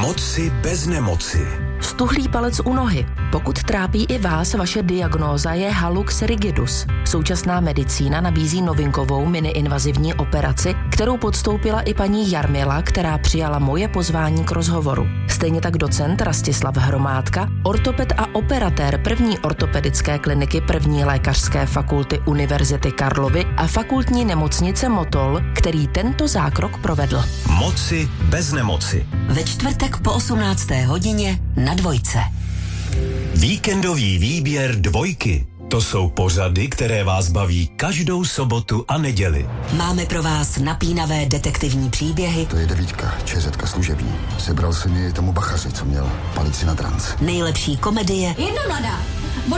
Moci bez nemoci. Stuhlý palec u nohy. Pokud trápí i vás, vaše diagnóza je hallux rigidus. Současná medicína nabízí novinkovou miniinvazivní operaci, kterou podstoupila i paní Jarmila, která přijala moje pozvání k rozhovoru. Stejně tak docent Rastislav Hromádka, ortoped a operatér první ortopedické kliniky první lékařské fakulty Univerzity Karlovy a fakultní nemocnice Motol, který tento zákrok provedl. Moci bez nemoci. Ve čtvrtek po 18. hodině na Dvojce. Víkendový výběr Dvojky. To jsou pořady, které vás baví každou sobotu a neděli. Máme pro vás napínavé detektivní příběhy. To je 9, ČZ služební. Sebral jsem ji tomu bachaři, co měl palici na trans. Nejlepší komedie. Jedna mladá.